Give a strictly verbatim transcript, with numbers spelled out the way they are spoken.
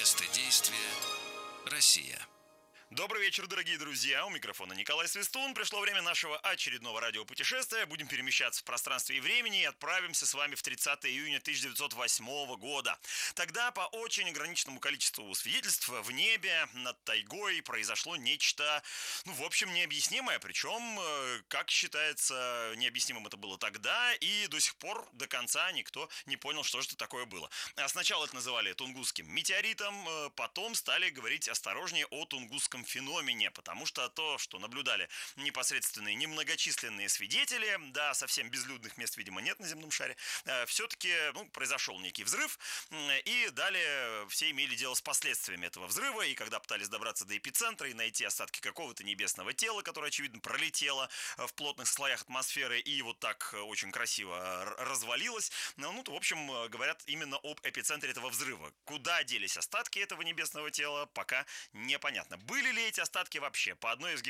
Место действия – Россия. Добрый вечер, дорогие друзья. У микрофона Николай Свистун. Пришло время нашего очередного радиопутешествия. Будем перемещаться в пространстве и времени и отправимся с вами в тридцатое июня тысяча девятьсот восьмого года. Тогда по очень ограниченному количеству свидетельств в небе над тайгой произошло нечто, ну, в общем, необъяснимое. Причем, как считается, необъяснимым это было тогда, и до сих пор до конца никто не понял, что же это такое было. А сначала это называли тунгусским метеоритом, потом стали говорить осторожнее о тунгусском феномене, потому что то, что наблюдали непосредственные немногочисленные свидетели, да, совсем безлюдных мест, видимо, нет на земном шаре, э, все-таки, ну, произошел некий взрыв, э, и далее все имели дело с последствиями этого взрыва, и когда пытались добраться до эпицентра и найти остатки какого-то небесного тела, которое, очевидно, пролетело в плотных слоях атмосферы и вот так очень красиво развалилось, ну, то, в общем, говорят именно об эпицентре этого взрыва. Куда делись остатки этого небесного тела, пока непонятно. Были ли эти остатки вообще? По одной из